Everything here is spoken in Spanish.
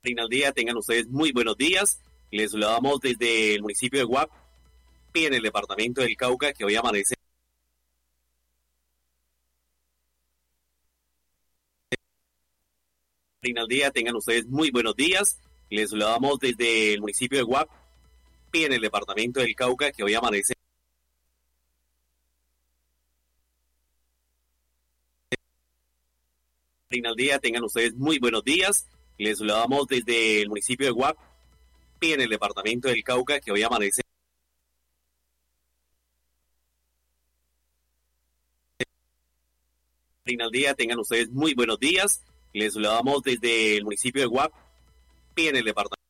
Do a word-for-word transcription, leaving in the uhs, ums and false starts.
Al día, tengan ustedes muy buenos días. Les saludamos desde el municipio de Guapi, en el departamento del Cauca, que hoy amanece. Al día, tengan ustedes muy buenos días. Les saludamos desde el municipio de Guapi, en el departamento del Cauca, que hoy amanece. Al día, tengan ustedes muy buenos días. Les saludamos desde el municipio de Guapi, en el departamento del Cauca, que hoy amanece. Al día, tengan ustedes muy buenos días. Les saludamos desde el municipio de Guapi, en el departamento.